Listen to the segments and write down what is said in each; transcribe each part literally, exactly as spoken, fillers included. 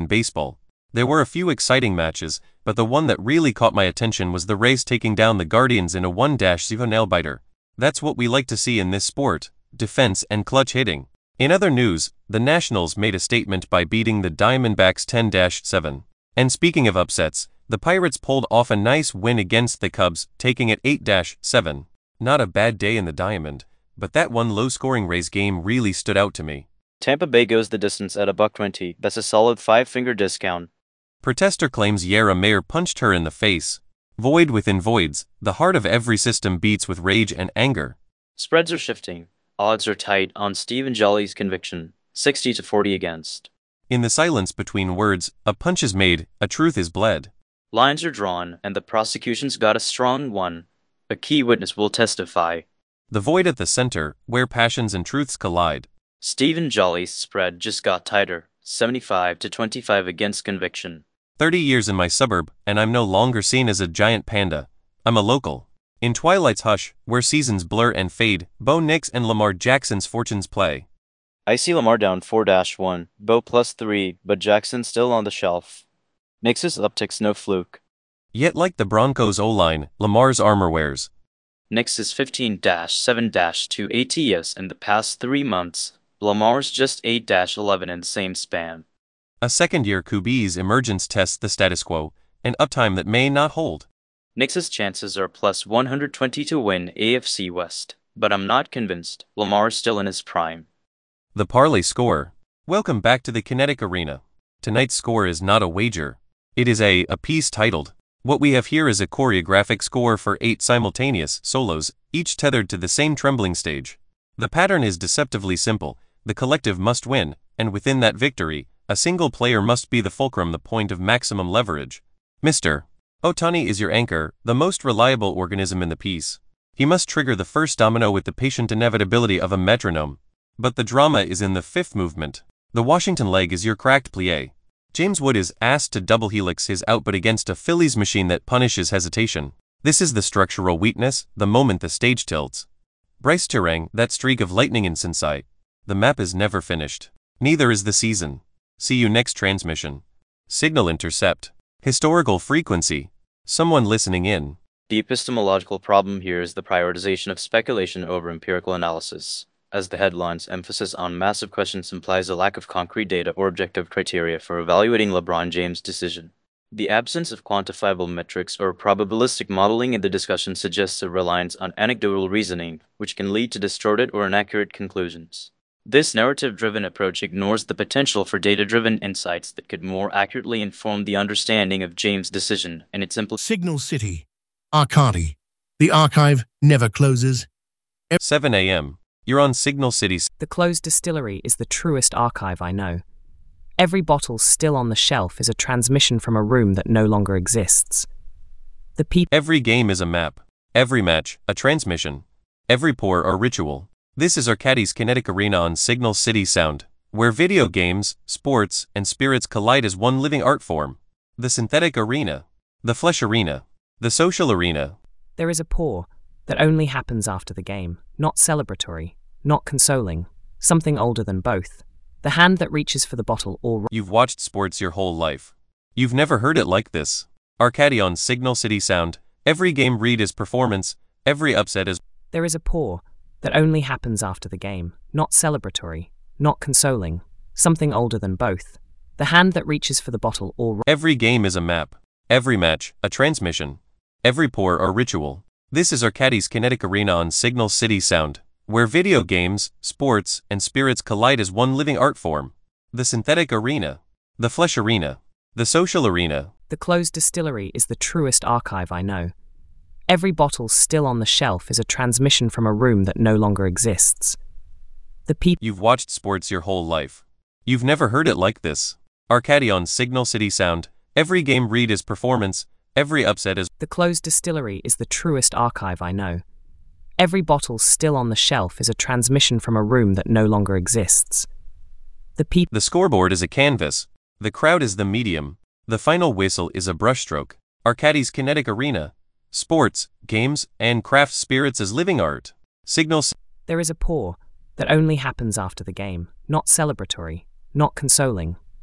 baseball. There were a few exciting matches, but the one that really caught my attention was the Rays taking down the Guardians in a one zero nail-biter. That's what we like to see in this sport, defense and clutch hitting. In other news, the Nationals made a statement by beating the Diamondbacks ten to seven. And speaking of upsets, the Pirates pulled off a nice win against the Cubs, taking it eight to seven. Not a bad day in the Diamond, but that one low-scoring Rays game really stood out to me. Tampa Bay goes the distance at a buck twenty. That's a solid five-finger discount. Protester claims Yara Mayer punched her in the face. Void within voids, the heart of every system beats with rage and anger. Spreads are shifting. Odds are tight on Stephen Jolly's conviction, sixty to forty against. In the silence between words, a punch is made, a truth is bled. Lines are drawn, and the prosecution's got a strong one. A key witness will testify. The void at the center, where passions and truths collide. Stephen Jolly's spread just got tighter, seventy-five to twenty-five against conviction. Thirty years in my suburb, and I'm no longer seen as a giant panda. I'm a local. In Twilight's hush, where seasons blur and fade, Bo Nix and Lamar Jackson's fortunes play. I see Lamar down four to one, Bo plus three, but Jackson still on the shelf. Nix's uptick's no fluke. Yet like the Broncos O-line, Lamar's armor wears. Nix is fifteen to seven to two A T S in the past three months. Lamar's just eight to eleven in the same span. A second-year Q B's emergence tests the status quo, an uptime that may not hold. Nix's chances are plus one hundred twenty to win A F C West, but I'm not convinced. Lamar's still in his prime. The parlay score. Welcome back to the Kinetic Arena. Tonight's score is not a wager. It is a, a piece titled. What we have here is a choreographic score for eight simultaneous solos, each tethered to the same trembling stage. The pattern is deceptively simple. The collective must win, and within that victory, a single player must be the fulcrum, the point of maximum leverage. Mister Ohtani is your anchor, the most reliable organism in the piece. He must trigger the first domino with the patient inevitability of a metronome. But the drama is in the fifth movement. The Washington leg is your cracked plie. James Wood is asked to double helix his output against a Phillies machine that punishes hesitation. This is the structural weakness, the moment the stage tilts. Bryce Terang, that streak of lightning in Cincinnati. The map is never finished. Neither is the season. See you next transmission. Signal intercept. Historical frequency. Someone listening in. The epistemological problem here is the prioritization of speculation over empirical analysis, as the headline's emphasis on massive questions implies a lack of concrete data or objective criteria for evaluating LeBron James' decision. The absence of quantifiable metrics or probabilistic modeling in the discussion suggests a reliance on anecdotal reasoning, which can lead to distorted or inaccurate conclusions. This narrative-driven approach ignores the potential for data-driven insights that could more accurately inform the understanding of James' decision and its implications. Signal City. Arcadi. The archive never closes. seven a m You're on Signal City. The closed distillery is the truest archive I know. Every bottle still on the shelf is a transmission from a room that no longer exists. The people. Every game is a map. Every match, a transmission. Every pour, a ritual. This is Arcadi's Kinetic Arena on Signal City Sound, where video games, sports, and spirits collide as one living art form. The synthetic arena. The flesh arena. The social arena. There is a pour that only happens after the game, not celebratory, not consoling, something older than both. The hand that reaches for the bottle or... You've watched sports your whole life. You've never heard it like this. Arcadi on Signal City Sound. Every game read is performance, every upset is... There is a pour that only happens after the game, not celebratory, not consoling, something older than both. The hand that reaches for the bottle or... Every game is a map. Every match, a transmission. Every pour, a ritual. This is Arcadi's Kinetic Arena on Signal City Sound, where video games, sports, and spirits collide as one living art form. The synthetic arena. The flesh arena. The social arena. The closed distillery is the truest archive I know. Every bottle still on the shelf is a transmission from a room that no longer exists. The people. You've watched sports your whole life. You've never heard it like this. Arcadi on Signal City Sound. Every game read is performance, every upset is... The closed distillery is the truest archive I know. Every bottle still on the shelf is a transmission from a room that no longer exists. The people. The scoreboard is a canvas. The crowd is the medium. The final whistle is a brushstroke. Arcadi's Kinetic Arena. Sports, games, and craft spirits as living art. Signals. There is a pour that only happens after the game, not celebratory, not consoling,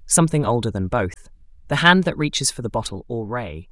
something older than both, the hand that reaches for the bottle or ray.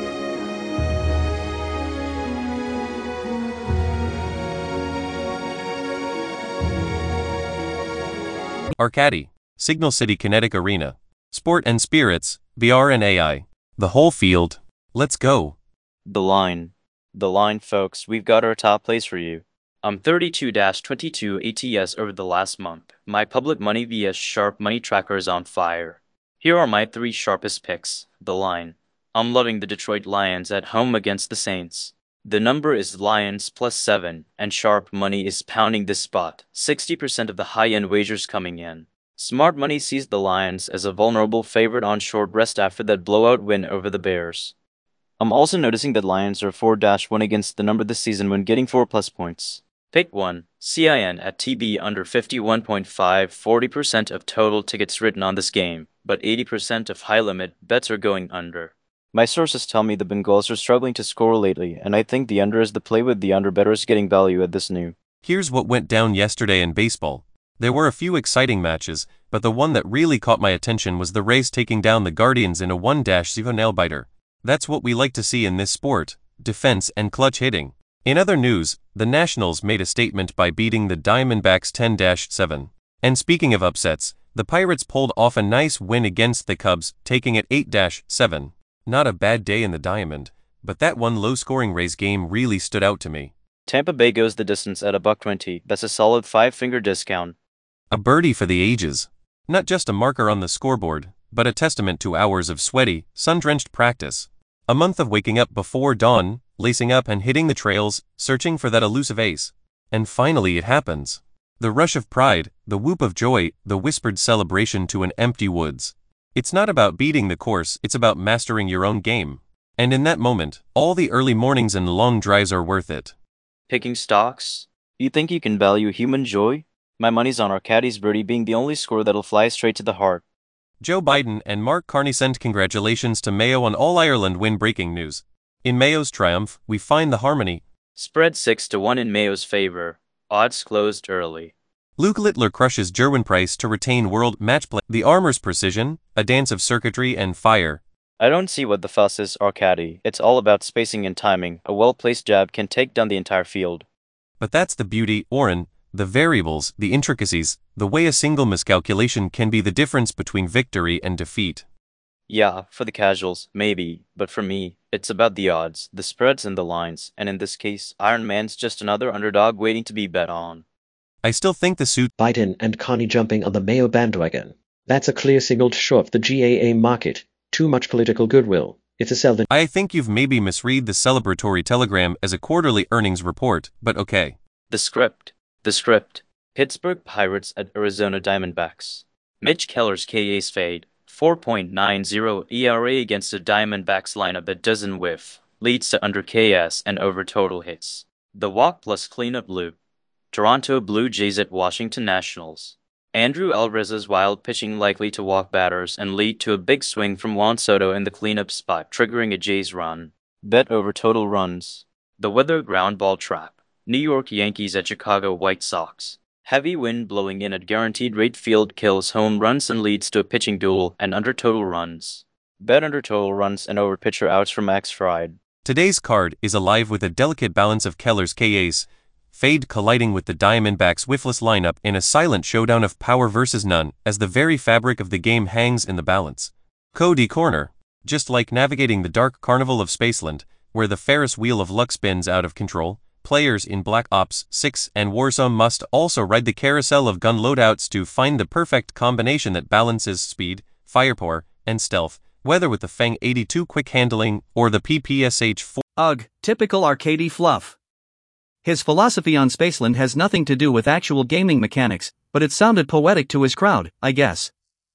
Arcady, Signal City Kinetic Arena, Sport and Spirits, B R and A I. The whole field. Let's go. The line. The line, folks, we've got our top plays for you. I'm thirty-two twenty-two A T S over the last month. My public money vs Sharp Money Tracker is on fire. Here are my three sharpest picks. The line. I'm loving the Detroit Lions at home against the Saints. The number is Lions plus seven, and Sharp Money is pounding this spot. sixty percent of the high-end wagers coming in. Smart Money sees the Lions as a vulnerable favorite on short rest after that blowout win over the Bears. I'm also noticing that Lions are four one against the number this season when getting four plus points. Pick one. C I N at T B under fifty-one point five, forty percent of total tickets written on this game, but eighty percent of high-limit bets are going under. My sources tell me the Bengals are struggling to score lately, and I think the under is the play with the under bettors getting value at this new. Here's what went down yesterday in baseball. There were a few exciting matches, but the one that really caught my attention was the Rays taking down the Guardians in a one zero nail-biter. That's what we like to see in this sport, defense and clutch hitting. In other news, the Nationals made a statement by beating the Diamondbacks ten seven. And speaking of upsets, the Pirates pulled off a nice win against the Cubs, taking it eight seven. Not a bad day in the diamond, but that one low-scoring Rays game really stood out to me. Tampa Bay goes the distance at a buck twenty. That's a solid five-finger discount. A birdie for the ages. Not just a marker on the scoreboard, but a testament to hours of sweaty, sun-drenched practice. A month of waking up before dawn, lacing up and hitting the trails, searching for that elusive ace. And finally it happens. The rush of pride, the whoop of joy, the whispered celebration to an empty woods. It's not about beating the course, it's about mastering your own game. And in that moment, all the early mornings and long drives are worth it. Picking stocks? You think you can value human joy? My money's on Arcady's birdie being the only score that'll fly straight to the heart. Joe Biden and Mark Carney send congratulations to Mayo on All-Ireland win. Breaking news. In Mayo's triumph, we find the harmony. Spread six to one in Mayo's favor. Odds closed early. Luke Littler crushes Jerwin Price to retain world match play. The armor's precision, a dance of circuitry and fire. I don't see what the fuss is, Arcady. It's all about spacing and timing. A well-placed jab can take down the entire field. But that's the beauty, Oren. The variables, the intricacies, the way a single miscalculation can be the difference between victory and defeat. Yeah, for the casuals, maybe, but for me, it's about the odds, the spreads and the lines, and in this case, Iron Man's just another underdog waiting to be bet on. I still think the suit Biden and Carney jumping on the Mayo bandwagon. That's a clear signal to show off the G A A market. Too much political goodwill. It's a sell that I think you've maybe misread the celebratory telegram as a quarterly earnings report, but okay. The script. The script. Pittsburgh Pirates at Arizona Diamondbacks. Mitch Keller's K-Ace fade. four point nine oh E R A against a Diamondbacks lineup that doesn't whiff. Leads to under K S and over total hits. The walk plus cleanup loop. Toronto Blue Jays at Washington Nationals. Andrew Alvarez's wild pitching likely to walk batters and lead to a big swing from Juan Soto in the cleanup spot, triggering a Jays run. Bet over total runs. The weather ground ball trap. New York Yankees at Chicago White Sox. Heavy wind blowing in at guaranteed rate field kills home runs and leads to a pitching duel and under total runs. Bet under total runs and over pitcher outs for Max Fried. Today's card is alive with a delicate balance of Keller's K-Ace fade colliding with the Diamondbacks' whiffless lineup in a silent showdown of power versus none, as the very fabric of the game hangs in the balance. Cody Corner. Just like navigating the dark carnival of Spaceland, where the Ferris wheel of luck spins out of control, players in Black Ops six and Warzone must also ride the carousel of gun loadouts to find the perfect combination that balances speed, firepower, and stealth, whether with the Fang eighty-two quick handling or the P P S H four. Ugh, typical Arcady fluff. His philosophy on Spaceland has nothing to do with actual gaming mechanics, but it sounded poetic to his crowd, I guess.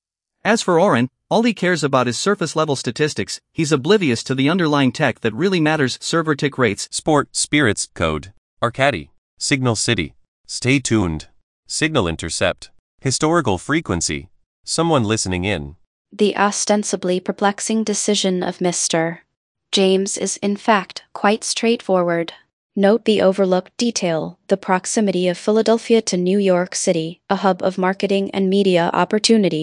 As for Oren, all he cares about is surface-level statistics. He's oblivious to the underlying tech that really matters: server tick rates, Sport, Spirits, Code, Arcady, Signal City. Stay tuned. Signal intercept. Historical frequency. Someone listening in. The ostensibly perplexing decision of Mister James is in fact quite straightforward. Note the overlooked detail: the proximity of Philadelphia to New York City, a hub of marketing and media opportunities.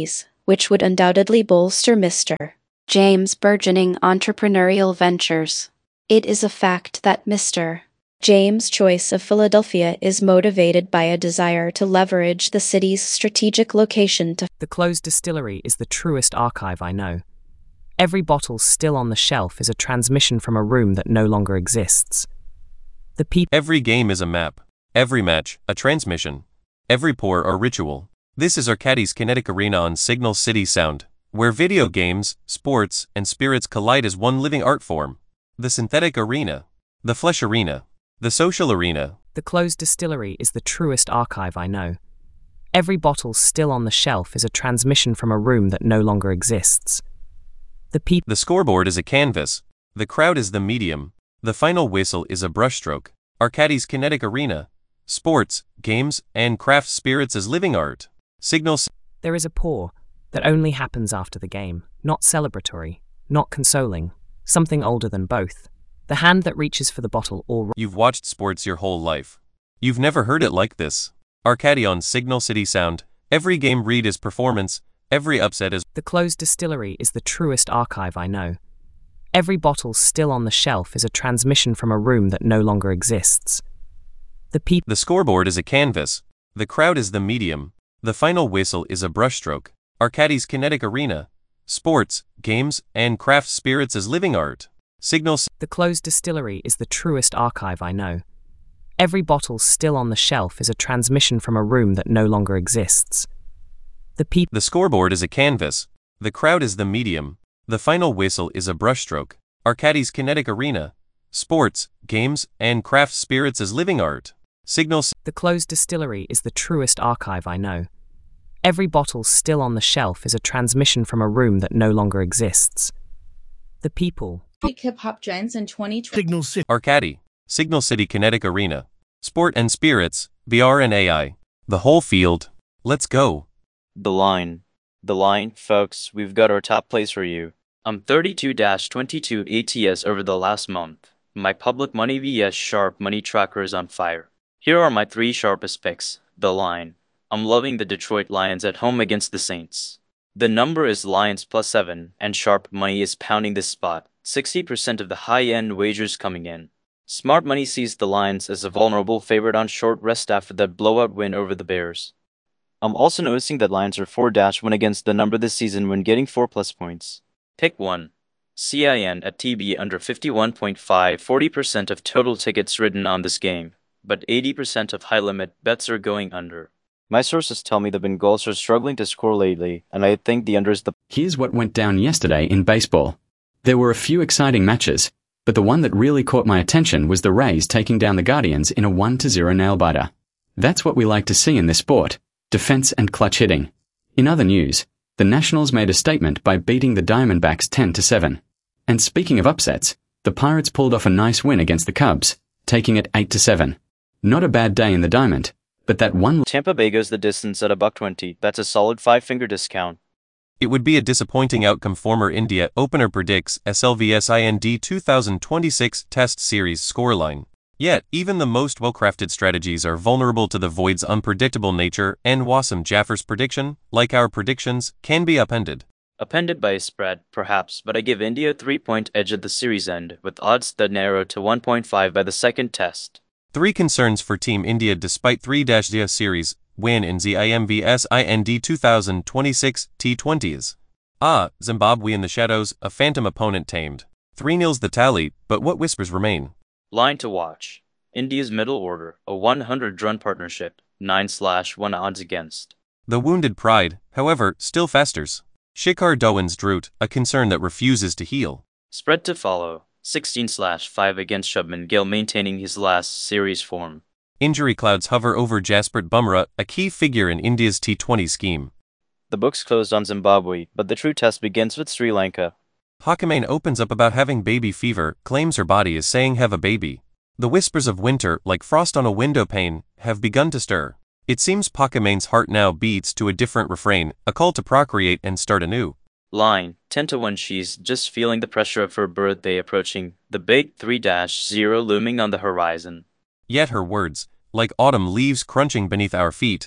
which would undoubtedly bolster Mister James' burgeoning entrepreneurial ventures. It is a fact that Mister James' choice of Philadelphia is motivated by a desire to leverage the city's strategic location to. The closed distillery is the truest archive I know. Every bottle still on the shelf is a transmission from a room that no longer exists. The people. Every game is a map. Every match, a transmission. Every pour, a ritual. This is Arcadie's Kinetic Arena on Signal City Sound, where video games, sports, and spirits collide as one living art form. The synthetic arena. The flesh arena. The social arena. The closed distillery is the truest archive I know. Every bottle still on the shelf is a transmission from a room that no longer exists. The people. The scoreboard is a canvas. The crowd is the medium. The final whistle is a brushstroke. Arcadie's Kinetic Arena. Sports, games, and craft spirits as living art. Signal. There is a pour that only happens after the game, not celebratory, not consoling, something older than both. The hand that reaches for the bottle or. You've watched sports your whole life. You've never heard it like this. Arcadie on Signal City Sound. Every game read is performance. Every upset is. The closed distillery is the truest archive I know. Every bottle still on the shelf is a transmission from a room that no longer exists. The people. The scoreboard is a canvas. The crowd is the medium. The final whistle is a brushstroke. Arcadie's Kinetic Arena. Sports, games, and craft spirits as living art. Signal. The closed distillery is the truest archive I know. Every bottle still on the shelf is a transmission from a room that no longer exists. The people. The scoreboard is a canvas. The crowd is the medium. The final whistle is a brushstroke. Arcadie's Kinetic Arena. Sports, games, and craft spirits as living art. Signal. The closed distillery is the truest archive I know. Every bottle still on the shelf is a transmission from a room that no longer exists. The people. Hip hop trends in twenty twenty. Signal City. Arcadie. Signal City Kinetic Arena. Sport and spirits, V R and A I. The whole field. Let's go. The line. The line, folks, we've got our top plays for you. I'm thirty-two twenty-two A T S over the last month. My public money vs sharp money tracker is on fire. Here are my three sharpest picks. The line. I'm loving the Detroit Lions at home against the Saints. The number is Lions plus seven, and sharp money is pounding this spot. sixty percent of the high-end wagers coming in. Smart money sees the Lions as a vulnerable favorite on short rest after that blowout win over the Bears. I'm also noticing that Lions are four one against the number this season when getting four plus points. Pick one. C I N at T B under fifty-one point five, forty percent of total tickets written on this game, but eighty percent of high-limit bets are going under. My sources tell me the Bengals are struggling to score lately, and I think the under is the... Here's what went down yesterday in baseball. There were a few exciting matches, but the one that really caught my attention was the Rays taking down the Guardians in a one to zero nail-biter. That's what we like to see in this sport, defense and clutch hitting. In other news, the Nationals made a statement by beating the Diamondbacks ten to seven. And speaking of upsets, the Pirates pulled off a nice win against the Cubs, taking it eight to seven. Not a bad day in the diamond, but that one... Tampa Bay goes the distance at a buck twenty. That's a solid five-finger discount. It would be a disappointing outcome. Former India opener predicts S L V S I N D twenty twenty-six Test Series scoreline. Yet, even the most well-crafted strategies are vulnerable to the void's unpredictable nature, and Wasim Jaffer's prediction, like our predictions, can be upended. Upended by a spread, perhaps, but I give India a three-point edge at the series end, with odds that narrow to one point five by the second test. Three concerns for Team India despite three zero series win in Z I M V S I N D twenty twenty-six T twenties. Ah, Zimbabwe in the shadows, a phantom opponent tamed. three nil the tally, but what whispers remain? Line to watch. India's middle order, a one hundred run partnership, nine slash one odds against. The wounded pride, however, still festers. Shikhar Dhawan's droot, a concern that refuses to heal. Spread to follow, sixteen slash five against Shubman Gill maintaining his last series form. Injury clouds hover over Jasprit Bumrah, a key figure in India's T twenty scheme. The books closed on Zimbabwe, but the true test begins with Sri Lanka. Hakamane opens up about having baby fever, claims her body is saying have a baby. The whispers of winter, like frost on a window pane, have begun to stir. It seems Pakamane's heart now beats to a different refrain, a call to procreate and start anew. Line, ten to one she's just feeling the pressure of her birthday approaching, the big three zero looming on the horizon. Yet her words, like autumn leaves crunching beneath our feet,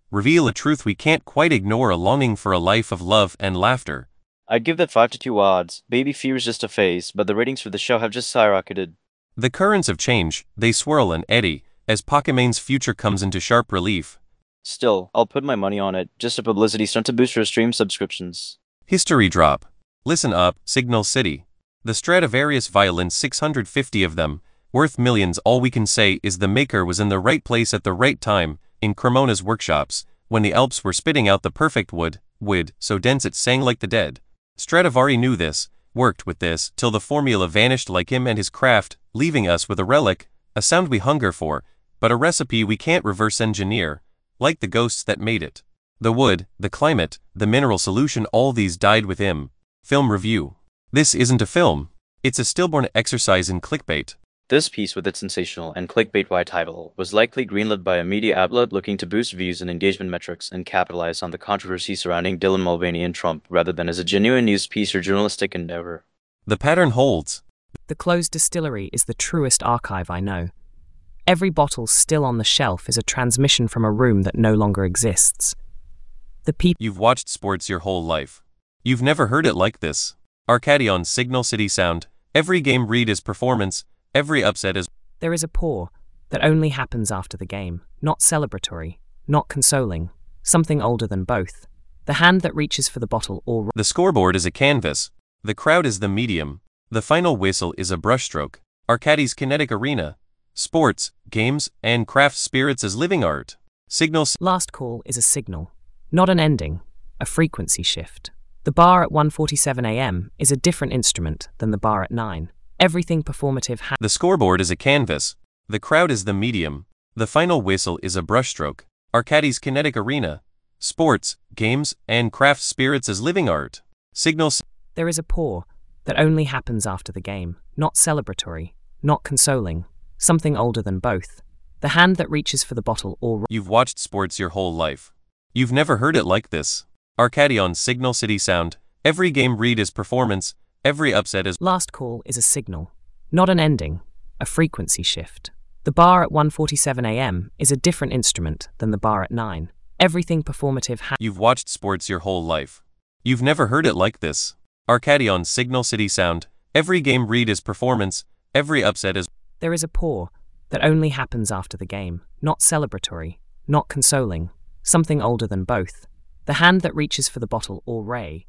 reveal a truth we can't quite ignore, a longing for a life of love and laughter. I'd give that five to two odds. Baby fear is just a phase, but the ratings for the show have just skyrocketed. The currents of change, they swirl and eddy, as Pokémon's future comes into sharp relief. Still, I'll put my money on it, just a publicity stunt to boost your stream subscriptions. History drop. Listen up, Signal City. The Stradivarius violins, six hundred fifty of them, worth millions. All we can say is the maker was in the right place at the right time, in Cremona's workshops, when the Alps were spitting out the perfect wood, wood so dense it sang like the dead. Stradivari knew this, worked with this, till the formula vanished like him and his craft, leaving us with a relic, a sound we hunger for, but a recipe we can't reverse engineer, like the ghosts that made it. The wood, the climate, the mineral solution, all these died with him. Film review. This isn't a film. It's a stillborn exercise in clickbait. This piece, with its sensational and clickbait-wide title, was likely greenlit by a media outlet looking to boost views and engagement metrics and capitalize on the controversy surrounding Dylan Mulvaney and Trump, rather than as a genuine news piece or journalistic endeavor. The pattern holds. The closed distillery is the truest archive I know. Every bottle still on the shelf is a transmission from a room that no longer exists. The people. You've watched sports your whole life. You've never heard it like this. Arcady on Signal City Sound. Every game read is performance. Every upset is. There is a pour that only happens after the game, not celebratory, not consoling, something older than both. The hand that reaches for the bottle or. The scoreboard is a canvas. The crowd is the medium. The final whistle is a brushstroke. Arcady's kinetic arena. Sports, games, and craft spirits as living art. Signal. Last call is a signal, not an ending, a frequency shift. The bar at one forty-seven a m is a different instrument than the bar at nine. Everything performative ha- The scoreboard is a canvas. The crowd is the medium. The final whistle is a brushstroke. Arcady's kinetic arena. Sports, games, and craft spirits as living art. Signal. There is a pour that only happens after the game, not celebratory, not consoling, something older than both. The hand that reaches for the bottle or. You've watched sports your whole life. You've never heard it like this. Arcady on Signal City Sound. Every game read is performance. Every upset is. Last call is a signal, not an ending, a frequency shift. The bar at one forty-seven a m is a different instrument than the bar at nine. Everything performative ha- You've watched sports your whole life. You've never heard it like this. Arcady on Signal City Sound. Every game read is performance. Every upset is. There is a pour that only happens after the game, not celebratory, not consoling, something older than both. The hand that reaches for the bottle or ray.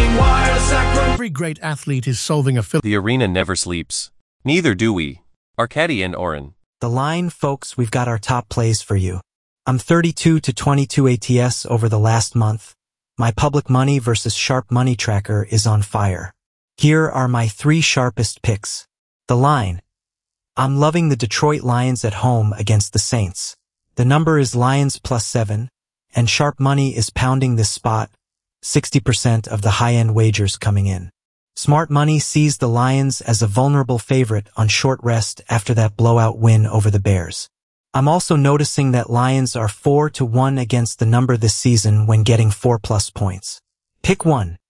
Every great athlete is solving a phil- The arena never sleeps. Neither do we. Arcady and Oren. The line, folks, we've got our top plays for you. I'm thirty-two to twenty-two A T S over the last month. My public money versus sharp money tracker is on fire. Here are my three sharpest picks. The line. I'm loving the Detroit Lions at home against the Saints. The number is Lions plus seven, and sharp money is pounding this spot, sixty percent of the high-end wagers coming in. Smart money sees the Lions as a vulnerable favorite on short rest after that blowout win over the Bears. I'm also noticing that Lions are four to one against the number this season when getting four plus points. Pick one.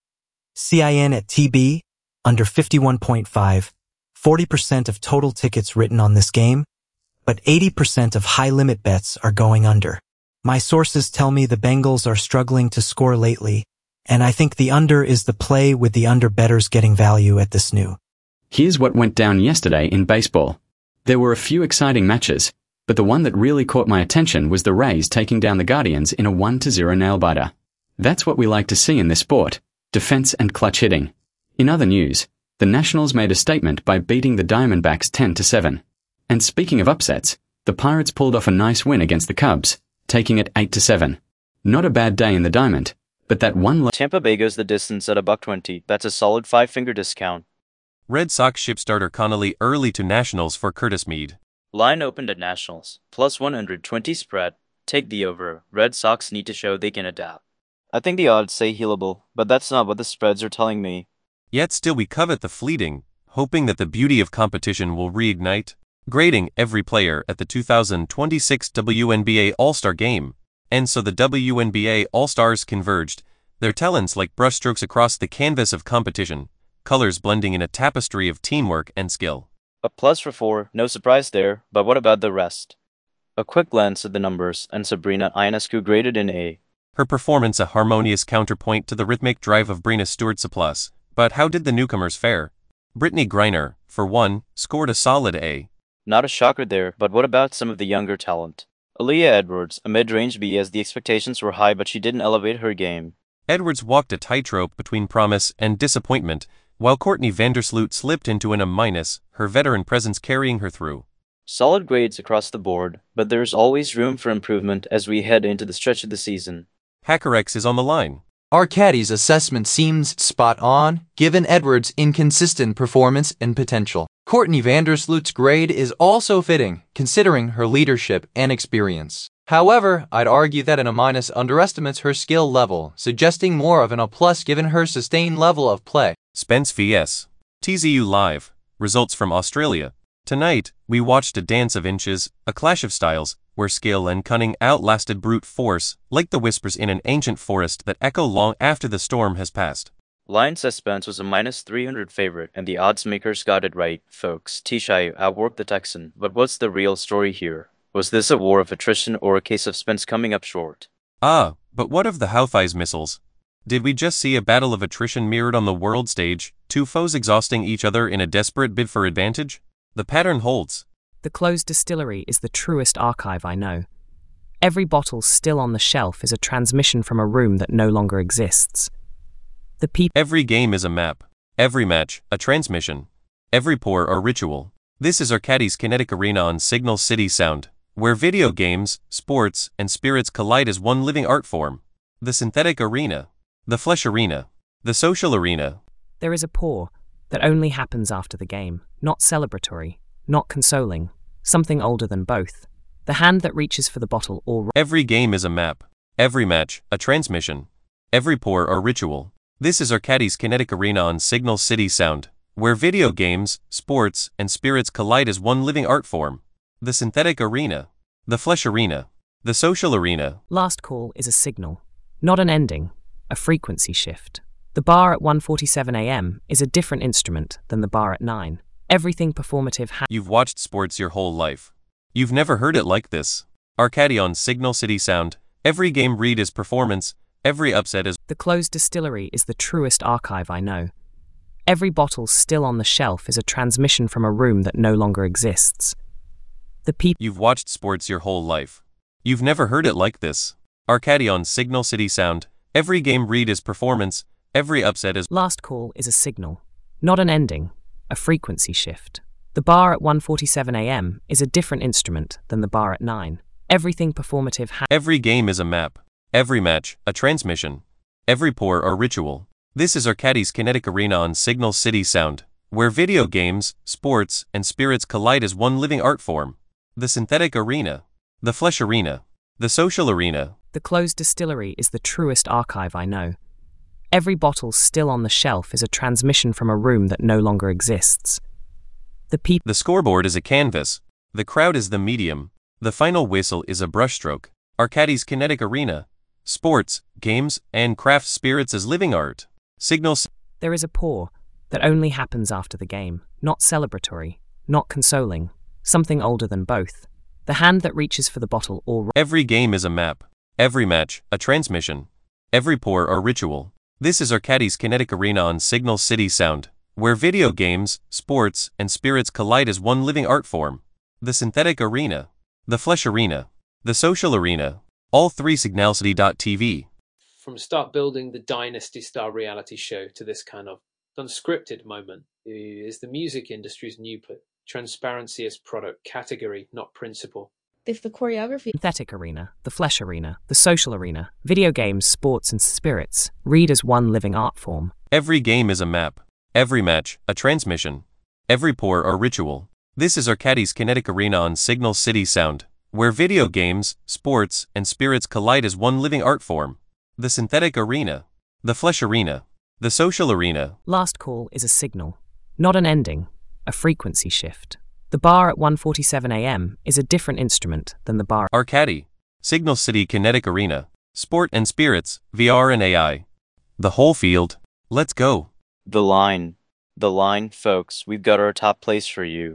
C I N at T B, under fifty-one point five, forty percent of total tickets written on this game, but eighty percent of high-limit bets are going under. My sources tell me the Bengals are struggling to score lately, and I think the under is the play with the under bettors getting value at this new. Here's what went down yesterday in baseball. There were a few exciting matches, but the one that really caught my attention was the Rays taking down the Guardians in a one to zero nail-biter. That's what we like to see in this sport, defense and clutch hitting. In other news, the Nationals made a statement by beating the Diamondbacks ten to seven. And speaking of upsets, the Pirates pulled off a nice win against the Cubs, taking it eight to seven. Not a bad day in the diamond, but that one... Lo- Tampa Bay goes the distance at a buck twenty. That's a solid five-finger discount. Red Sox ship starter Connolly early to Nationals for Curtis Mead. Line opened at Nationals, plus one hundred twenty spread. Take the over. Red Sox need to show they can adapt. I think the odds say healable, but that's not what the spreads are telling me. Yet still we covet the fleeting, hoping that the beauty of competition will reignite. Grading every player at the two thousand twenty-six W N B A All-Star Game, and so the W N B A All-Stars converged, their talents like brushstrokes across the canvas of competition, colors blending in a tapestry of teamwork and skill. A plus for four, no surprise there, but what about the rest? A quick glance at the numbers, and Sabrina Ionescu graded an A. Her performance a harmonious counterpoint to the rhythmic drive of Brina Stewart-Saplas. But how did the newcomers fare? Brittany Griner, for one, scored a solid A. Not a shocker there, but what about some of the younger talent? Aaliyah Edwards, a mid-range B as the expectations were high but she didn't elevate her game. Edwards walked a tightrope between promise and disappointment, while Courtney Vandersloot slipped into an A-, her veteran presence carrying her through. Solid grades across the board, but there's always room for improvement as we head into the stretch of the season. HackerX is on the line. Our caddy's assessment seems spot on, given Edwards' inconsistent performance and potential. Courtney Vandersloot's grade is also fitting, considering her leadership and experience. However, I'd argue that an A- underestimates her skill level, suggesting more of an A+ given her sustained level of play. Spence V S. T Z U Live. Results from Australia. Tonight, we watched a dance of inches, a clash of styles, where skill and cunning outlasted brute force, like the whispers in an ancient forest that echo long after the storm has passed. Lion says Spence was a minus three hundred favorite, and the odds makers got it right, folks. T-Shy outworked the Texan, but what's the real story here? Was this a war of attrition or a case of Spence coming up short? Ah, but what of the Houthis missiles? Did we just see a battle of attrition mirrored on the world stage, two foes exhausting each other in a desperate bid for advantage? The pattern holds. The closed distillery is the truest archive I know. Every bottle still on the shelf is a transmission from a room that no longer exists. The people. Every game is a map. Every match, a transmission. Every pour, a ritual. This is Arcadie's Kinetic Arena on Signal City Sound, where video games, sports, and spirits collide as one living art form. The synthetic arena. The flesh arena. The social arena. There is a pour that only happens after the game, not celebratory, not consoling, something older than both. The hand that reaches for the bottle or... Every game is a map. Every match, a transmission. Every pour, a ritual. This is Arcadie's Kinetic Arena on Signal City Sound, where video games, sports, and spirits collide as one living art form. The synthetic arena. The flesh arena. The social arena. Last call is a signal, not an ending, a frequency shift. The bar at one forty-seven a m is a different instrument than the bar at nine. Everything performative ha- You've watched sports your whole life. You've never heard it like this. Arcadie on Signal City Sound. Every game read is performance, every upset is... The closed distillery is the truest archive I know. Every bottle still on the shelf is a transmission from a room that no longer exists. The people... You've watched sports your whole life. You've never heard it like this. Arcadie on Signal City Sound. Every game read is performance, every upset is... Last call is a signal, not an ending, a frequency shift. The bar at one forty-seven a m is a different instrument than the bar at nine. Everything performative ha- Every game is a map. Every match, a transmission. Every pour, a ritual. This is Arcadie's Kinetic Arena on Signal City Sound, where video games, sports, and spirits collide as one living art form. The synthetic arena. The flesh arena. The social arena. The closed distillery is the truest archive I know. Every bottle still on the shelf is a transmission from a room that no longer exists. The people... The scoreboard is a canvas. The crowd is the medium. The final whistle is a brushstroke. Arcadie's Kinetic Arena. Sports, games, and craft spirits as living art. Signals. There is a pour that only happens after the game, not celebratory, not consoling, something older than both. The hand that reaches for the bottle or... Every game is a map. Every match, a transmission. Every pour, a ritual. This is Arcadie's Kinetic Arena on Signal City Sound, where video games, sports, and spirits collide as one living art form. The synthetic arena. The flesh arena. The social arena. All three signalcity dot t v. From start building the Dynasty style reality show to this kind of unscripted moment is the music industry's new pl- transparency as product category, not principle. If the choreography... Synthetic arena, the flesh arena, the social arena, video games, sports, and spirits, read as one living art form. Every game is a map. Every match, a transmission. Every pour, a ritual. This is Arcadie's Kinetic Arena on Signal City Sound, where video games, sports, and spirits collide as one living art form. The synthetic arena. The flesh arena. The social arena. Last call is a signal, not an ending, a frequency shift. The bar at one forty-seven a m is a different instrument than the bar... Arcadie. Signal City Kinetic Arena. Sport and spirits, V R and A I. The whole field. Let's go. The line. The line, folks, we've got our top place for you.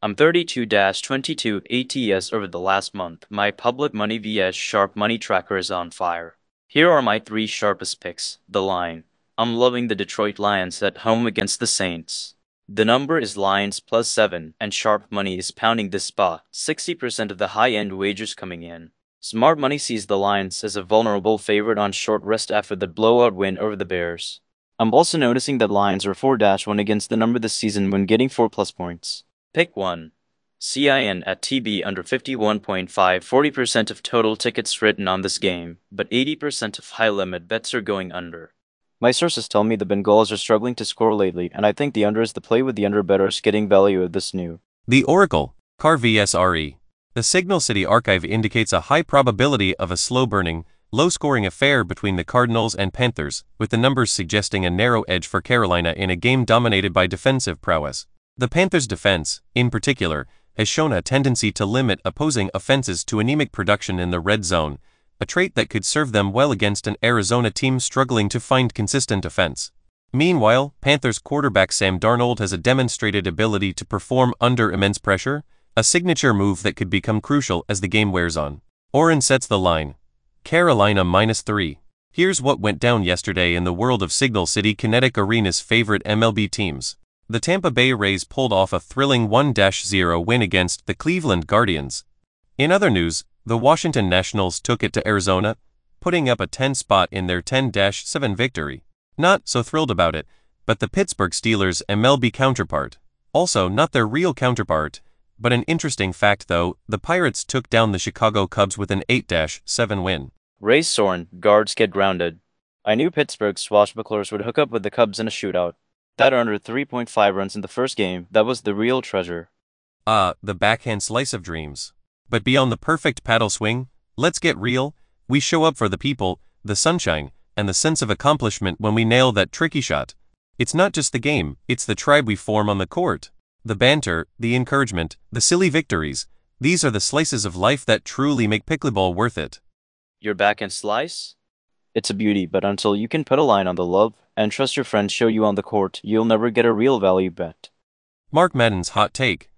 I'm thirty-two to twenty-two A T S over the last month. My public money vs Sharp Money Tracker is on fire. Here are my three sharpest picks. The line. I'm loving the Detroit Lions at home against the Saints. The number is Lions plus seven, and Sharp Money is pounding this spot. sixty percent of the high-end wagers coming in. Smart Money sees the Lions as a vulnerable favorite on short rest after the blowout win over the Bears. I'm also noticing that Lions are four to one against the number this season when getting four plus points. Pick one. C I N at T B under fifty-one point five. forty percent of total tickets written on this game, but eighty percent of high-limit bets are going under. My sources tell me the Bengals are struggling to score lately, and I think the under is the play with the under bettors getting value of this new. The Oracle, C A R vs R E. The Signal City Archive indicates a high probability of a slow-burning, low-scoring affair between the Cardinals and Panthers, with the numbers suggesting a narrow edge for Carolina in a game dominated by defensive prowess. The Panthers' defense, in particular, has shown a tendency to limit opposing offenses to anemic production in the red zone, a trait that could serve them well against an Arizona team struggling to find consistent offense. Meanwhile, Panthers quarterback Sam Darnold has a demonstrated ability to perform under immense pressure, a signature move that could become crucial as the game wears on. Oren sets the line. Carolina minus three. Here's what went down yesterday in the world of Signal City Kinetic Arena's favorite M L B teams. The Tampa Bay Rays pulled off a thrilling one to zero win against the Cleveland Guardians. In other news, the Washington Nationals took it to Arizona, putting up a ten spot in their ten to seven victory. Not so thrilled about it, but the Pittsburgh Steelers' M L B counterpart. Also not their real counterpart, but an interesting fact though, the Pirates took down the Chicago Cubs with an eight to seven win. Rays Soren, guards get grounded. I knew Pittsburgh swashbucklers would hook up with the Cubs in a shootout. That under three point five runs in the first game, that was the real treasure. Ah, the backhand slice of dreams. But beyond the perfect paddle swing, let's get real, we show up for the people, the sunshine, and the sense of accomplishment when we nail that tricky shot. It's not just the game, it's the tribe we form on the court. The banter, the encouragement, the silly victories, these are the slices of life that truly make pickleball worth it. Your backhand slice? It's a beauty, but until you can put a line on the love, and trust your friends show you on the court, you'll never get a real value bet. Mark Madden's hot take.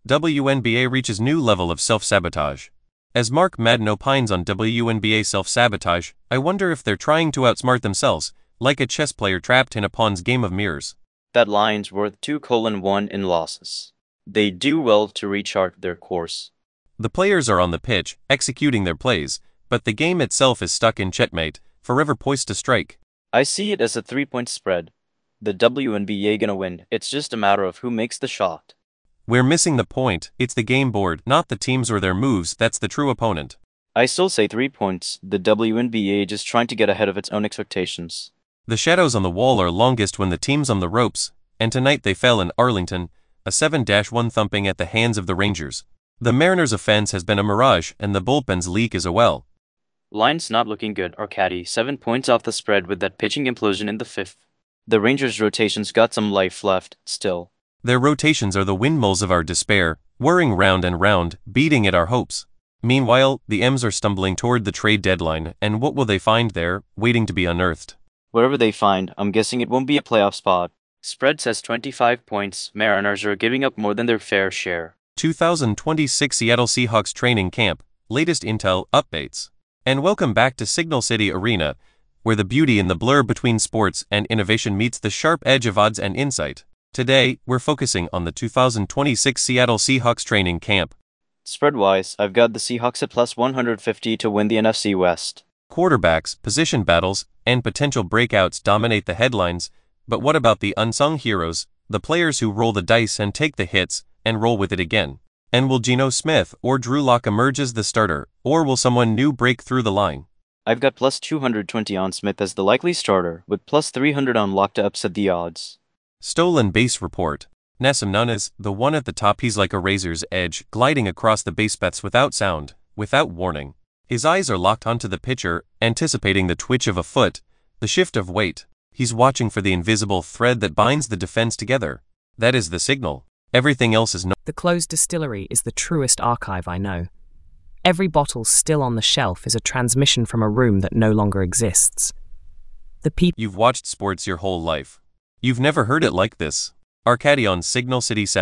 W N B A reaches new level of self-sabotage. As Mark Madden opines on W N B A self-sabotage, I wonder if they're trying to outsmart themselves, like a chess player trapped in a pawn's game of mirrors. That line's worth two colon one in losses. They do well to rechart their course. The players are on the pitch, executing their plays, but the game itself is stuck in checkmate, forever poised to strike. I see it as a three-point spread. The W N B A gonna win, it's just a matter of who makes the shot. We're missing the point, it's the game board, not the teams or their moves, that's the true opponent. I still say three points, the W N B A just trying to get ahead of its own expectations. The shadows on the wall are longest when the team's on the ropes, and tonight they fell in Arlington, a seven to one thumping at the hands of the Rangers. The Mariners' offense has been a mirage and the bullpen's leak is a well. Line's not looking good, Arcady, seven points off the spread with that pitching implosion in the fifth. The Rangers' rotations got some life left, still. Their rotations are the windmills of our despair, whirring round and round, beating at our hopes. Meanwhile, the M's are stumbling toward the trade deadline, and what will they find there, waiting to be unearthed? Whatever they find, I'm guessing it won't be a playoff spot. Spread says twenty-five points, Mariners are giving up more than their fair share. two thousand twenty-six Seattle Seahawks training camp, latest intel, updates. And welcome back to Signal City Arena, where the beauty in the blur between sports and innovation meets the sharp edge of odds and insight. Today, we're focusing on the two thousand twenty-six Seattle Seahawks training camp. Spread-wise, I've got the Seahawks at plus one hundred fifty to win the N F C West. Quarterbacks, position battles, and potential breakouts dominate the headlines, but what about the unsung heroes, the players who roll the dice and take the hits, and roll with it again? And will Geno Smith or Drew Lock emerge as the starter, or will someone new break through the line? I've got plus two hundred twenty on Smith as the likely starter, with plus three hundred on Lock to upset the odds. Stolen base report. Nassim Nunes, the one at the top, he's like a razor's edge, gliding across the base paths without sound, without warning. His eyes are locked onto the pitcher, anticipating the twitch of a foot, the shift of weight. He's watching for the invisible thread that binds the defense together. That is the signal. Everything else is not. The closed distillery is the truest archive I know. Every bottle still on the shelf is a transmission from a room that no longer exists. The people. You've watched sports your whole life. You've never heard it like this. Arcady on Signal City Sound,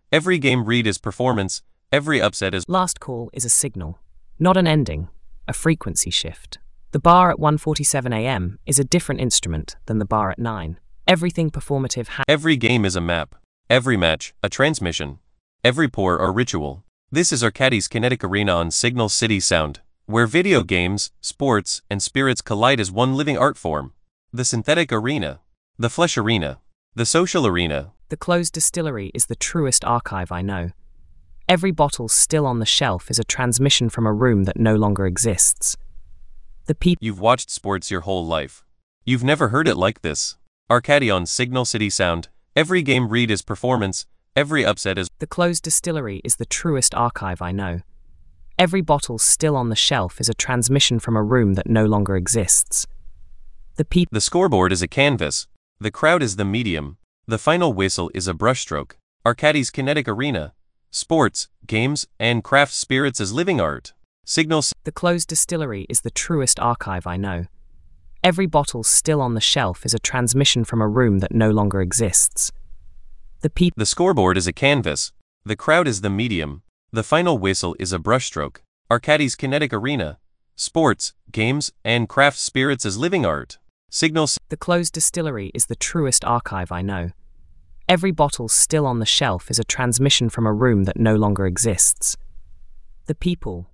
Every game read is performance, every upset is... Last call is a signal, not an ending, a frequency shift. The bar at one forty-seven a m is a different instrument than the bar at nine. Everything performative ha- Every game is a map. Every match, a transmission. Every pour or ritual. This is Arcadie's Kinetic Arena on Signal City Sound, where video games, sports, and spirits collide as one living art form. The synthetic arena. The flesh arena. The social arena. The closed distillery is the truest archive I know. Every bottle still on the shelf is a transmission from a room that no longer exists. The people... You've watched sports your whole life. You've never heard it like this. Arcadie on Signal City Sound. Every game read is performance. Every upset is... The closed distillery is the truest archive I know. Every bottle still on the shelf is a transmission from a room that no longer exists. The people... The scoreboard is a canvas. The crowd is the medium. The final whistle is a brushstroke. Arcadie's Kinetic Arena. Sports, games, and craft spirits as living art. Signal... The closed distillery is the truest archive I know. Every bottle still on the shelf is a transmission from a room that no longer exists. The people... The scoreboard is a canvas. The crowd is the medium. The final whistle is a brushstroke. Arcadie's Kinetic Arena. Sports, games, and craft spirits as living art. Signal... The closed distillery is the truest archive I know. Every bottle still on the shelf is a transmission from a room that no longer exists. The people...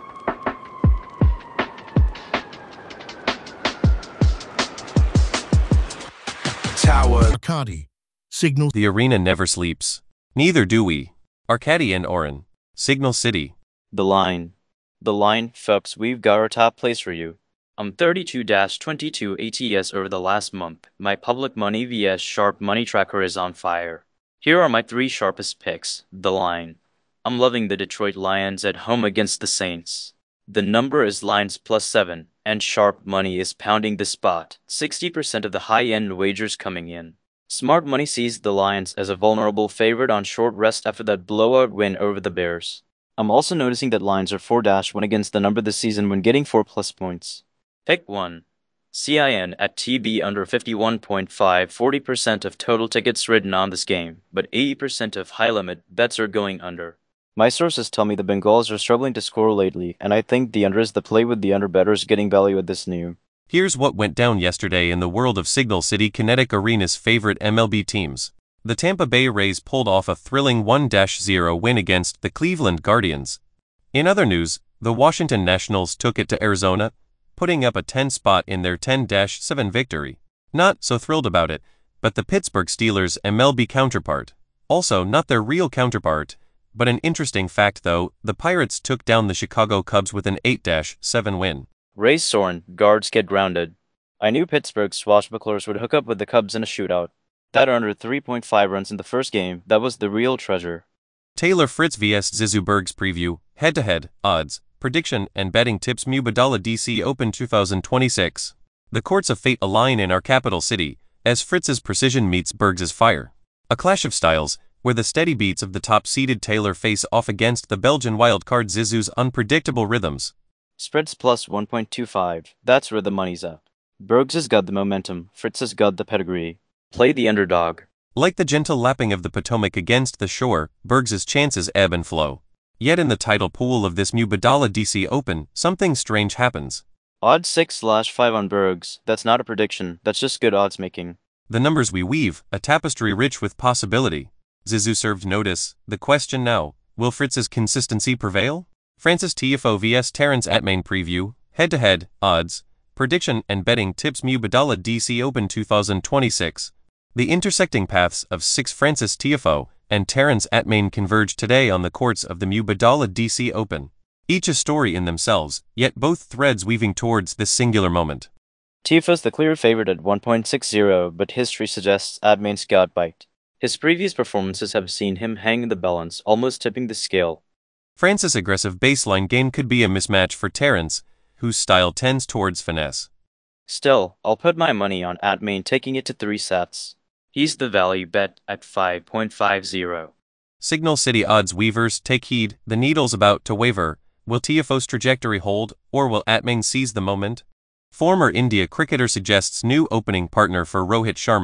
Tower. Arcadie. Signal. The arena never sleeps. Neither do we. Arcadie and Oren. Signal City. The line. The line, folks, we've got our top place for you. I'm thirty-two twenty-two A T S over the last month. My public money vs Sharp Money Tracker is on fire. Here are my three sharpest picks. The line. I'm loving the Detroit Lions at home against the Saints. The number is Lions plus seven, and Sharp Money is pounding the spot. sixty percent of the high-end wagers coming in. Smart Money sees the Lions as a vulnerable favorite on short rest after that blowout win over the Bears. I'm also noticing that Lions are four one against the number this season when getting four plus points. Pick one. C I N at T B under fifty-one point five, forty percent of total tickets written on this game, but eighty percent of high-limit bets are going under. My sources tell me the Bengals are struggling to score lately, and I think the under is the play with the under bettors getting value at this new. Here's what went down yesterday in the world of Signal City Kinetic Arena's favorite M L B teams. The Tampa Bay Rays pulled off a thrilling one zero win against the Cleveland Guardians. In other news, the Washington Nationals took it to Arizona, putting up a ten spot in their ten seven victory. Not so thrilled about it, but the Pittsburgh Steelers' M L B counterpart. Also not their real counterpart, but an interesting fact though, the Pirates took down the Chicago Cubs with an eight seven win. Rays Soren, guards get grounded. I knew Pittsburgh swashbucklers would hook up with the Cubs in a shootout. That under three point five runs in the first game, that was the real treasure. Taylor Fritz vs Zizou Berg's preview, head-to-head, odds, prediction, and betting tips Mubadala D C Open twenty twenty-six. The courts of fate align in our capital city, as Fritz's precision meets Berg's fire. A clash of styles, where the steady beats of the top-seeded Taylor face off against the Belgian wildcard Zizou's unpredictable rhythms. Spreads plus one point two five, that's where the money's at. Berg's has got the momentum, Fritz has got the pedigree. Play the underdog. Like the gentle lapping of the Potomac against the shore, Berg's chances ebb and flow. Yet in the title pool of this Mubadala D C Open, something strange happens. Odds six slash five on Berg's, that's not a prediction, that's just good odds making. The numbers we weave, a tapestry rich with possibility. Zizou served notice. The question now, will Fritz's consistency prevail? Francis Tiafoe vs Terence Atmain preview, head-to-head, odds, prediction and betting tips Mubadala D C Open twenty twenty-six. The intersecting paths of six Francis Tiafoe and Terence Atmain converge today on the courts of the Mubadala D C Open. Each a story in themselves, yet both threads weaving towards this singular moment. Tiafoe's the clear favorite at one point six zero, but history suggests Atmain's got bite. His previous performances have seen him hang in the balance, almost tipping the scale. Francis' aggressive baseline game could be a mismatch for Terence, whose style tends towards finesse. Still, I'll put my money on Atmain taking it to three sets. He's the value bet at five point five zero. Signal City odds weavers, take heed, the needle's about to waver. Will Tiafoe's trajectory hold, or will Atmain seize the moment? Former India cricketer suggests new opening partner for Rohit Sharma,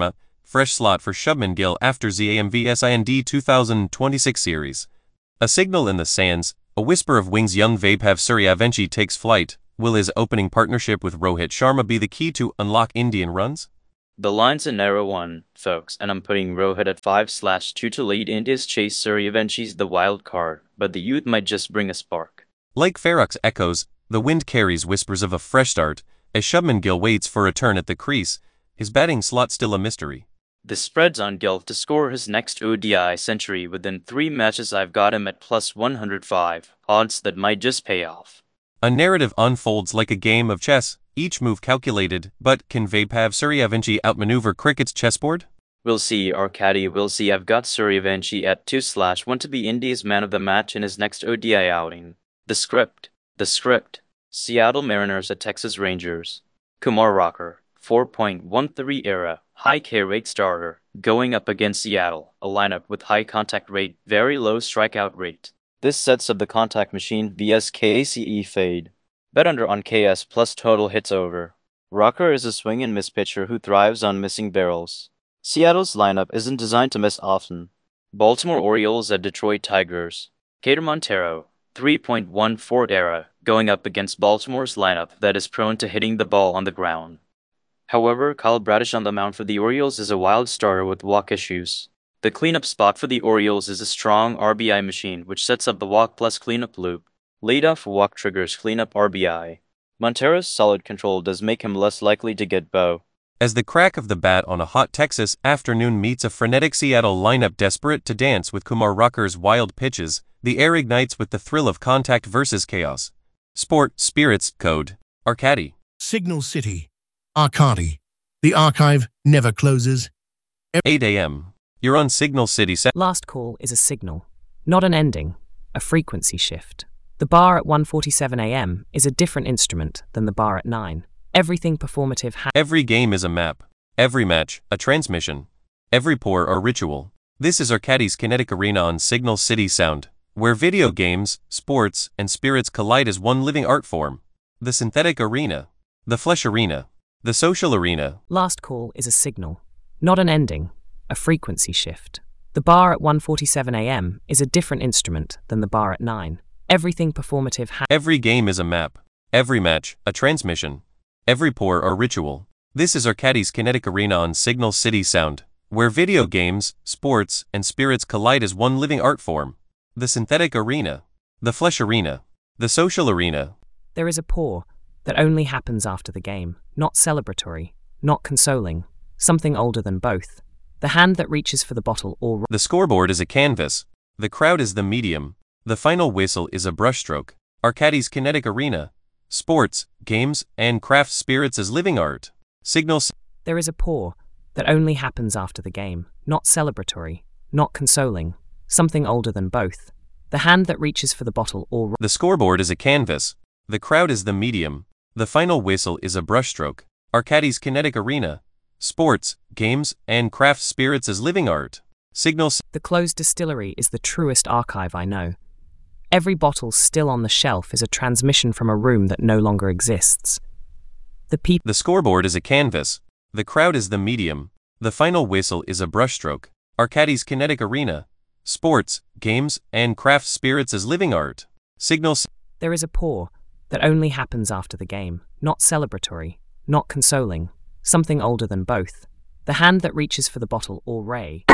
fresh slot for Shubman Gill after Z A M vs I N D two thousand twenty-six series. A signal in the sands, a whisper of wings. Young Vaibhav Suryavanshi takes flight. Will his opening partnership with Rohit Sharma be the key to unlock Indian runs? The line's a narrow one, folks, and I'm putting Rohit at five slash two to lead India's chase. Suryavanshi's the wild card, but the youth might just bring a spark. Like Farooq's echoes, the wind carries whispers of a fresh start, as Shubman Gill waits for a turn at the crease, his batting slot still a mystery. The spread's on Gill to score his next O D I century within three matches. I've got him at plus one hundred five, odds that might just pay off. A narrative unfolds like a game of chess, each move calculated, but can Vaibhav Suryavanshi outmaneuver cricket's chessboard? We'll see, our caddy, we'll see. I've got Suryavanshi at two slash one to be India's man of the match in his next O D I outing. The script. The script. Seattle Mariners at Texas Rangers. Kumar Rocker, four point one three era, high K rate starter, going up against Seattle, a lineup with high contact rate, very low strikeout rate. This sets up the contact machine vs K A C E fade. Bet under on K S plus total hits over. Rocker is a swing and miss pitcher who thrives on missing barrels. Seattle's lineup isn't designed to miss often. Baltimore Orioles at Detroit Tigers. Kader Montero, three point one four era, going up against Baltimore's lineup that is prone to hitting the ball on the ground. However, Kyle Bradish on the mound for the Orioles is a wild starter with walk issues. The cleanup spot for the Orioles is a strong R B I machine which sets up the walk plus cleanup loop. Leadoff walk triggers cleanup R B I. Montero's solid control does make him less likely to get bow. As the crack of the bat on a hot Texas afternoon meets a frenetic Seattle lineup desperate to dance with Kumar Rocker's wild pitches, the air ignites with the thrill of contact versus chaos. Sport, spirits, code, Arcadi. Signal City. Arcadi. The archive never closes. eight A M You're on Signal City. Last call is a signal, not an ending, a frequency shift. The bar at one forty-seven A M is a different instrument than the bar at nine. Everything performative ha- Every game is a map. Every match, a transmission. Every pour, a ritual. This is Arcadi's Kinetic Arena on Signal City Sound, where video games, sports, and spirits collide as one living art form. The synthetic arena. The flesh arena. The social arena. Last call is a signal, not an ending, a frequency shift. The bar at one forty-seven A M is a different instrument than the bar at nine. Everything performative ha- Every game is a map. Every match, a transmission. Every pour, a ritual. This is Arcadi's Kinetic Arena on Signal City Sound, where video games, sports, and spirits collide as one living art form. The synthetic arena. The flesh arena. The social arena. There is a pour that only happens after the game, not celebratory, not consoling, something older than both. The hand that reaches for the bottle or... The scoreboard is a canvas. The crowd is the medium. The final whistle is a brushstroke. Arcadi's Kinetic Arena. Sports, games, and craft spirits as living art. Signal. There is a pour that only happens after the game, not celebratory, not consoling, something older than both. The hand that reaches for the bottle or... The scoreboard is a canvas. The crowd is the medium. The final whistle is a brushstroke. Arcadi's Kinetic Arena. Sports, games, and craft spirits as living art. Signal. The closed distillery is the truest archive I know. Every bottle still on the shelf is a transmission from a room that no longer exists. The people. The scoreboard is a canvas. The crowd is the medium. The final whistle is a brushstroke. Arcadi's Kinetic Arena. Sports, games, and craft spirits as living art. Signal. There is a pour that only happens after the game, not celebratory, not consoling, something older than both. The hand that reaches for the bottle or ray.